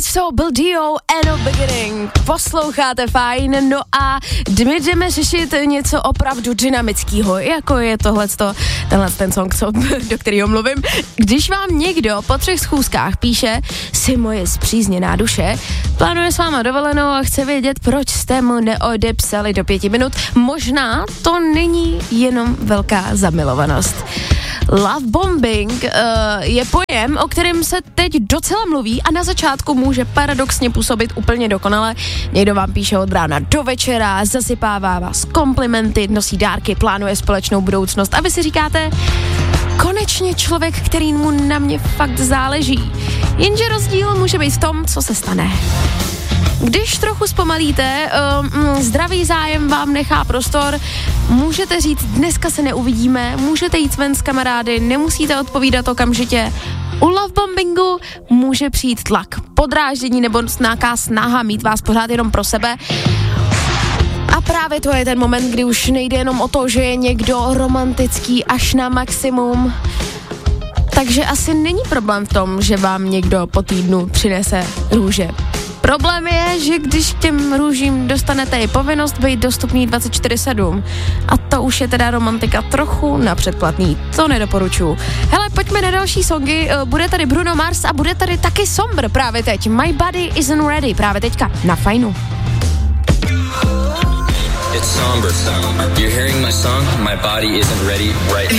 to byl Dio and a Beginning. Posloucháte fajn, no a my jdeme řešit něco opravdu dynamického, jako je tenhle ten song, do kterého mluvím. Když vám někdo po 3 schůzkách píše, jsi moje spřízněná duše, plánuje s váma dovolenou a chce vědět, proč jste mu neodepsali do 5 minut, možná to není jenom velká zamilovanost. Love bombing je pojem, o kterém se teď docela mluví a na začátku může paradoxně působit úplně dokonale. Někdo vám píše od rána do večera, zasypává vás komplimenty, nosí dárky, plánuje společnou budoucnost a vy si říkáte, konečně člověk, který mu na mě fakt záleží. Jenže rozdíl může být v tom, co se stane. Když trochu zpomalíte, zdravý zájem vám nechá prostor, můžete říct, dneska se neuvidíme, můžete jít ven s kamarády, nemusíte odpovídat okamžitě. U lovebombingu může přijít tlak, podráždění nebo nějaká snaha mít vás pořád jenom pro sebe. A právě to je ten moment, kdy už nejde jenom o to, že je někdo romantický až na maximum. Takže asi není problém v tom, že vám někdo po týdnu přinese růže. Problém je, že když k těm růžím dostanete i povinnost být dostupný 24/7. A to už je teda romantika trochu na předplatný. To nedoporučuju. Hele, pojďme na další songy. Bude tady Bruno Mars a bude tady taky Sombr právě teď. My body isn't ready právě teďka na Fajnu. It's Somber. You're hearing my song, My Body Isn't Ready right